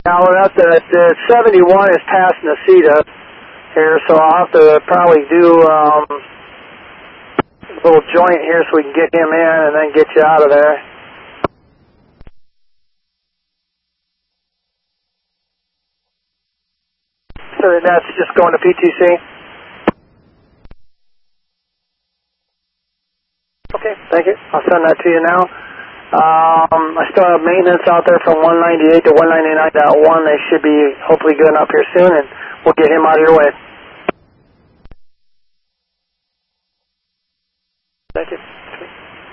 Now, the 71 is past Nacita here, so I'll have to probably do a little joint here so we can get him in and then get you out of there. So that's just going to PTC? Okay, thank you. I'll send that to you now. I still have maintenance out there from 198 to 199.1. They should be hopefully good up here soon, and we'll get him out of your way. Thank you.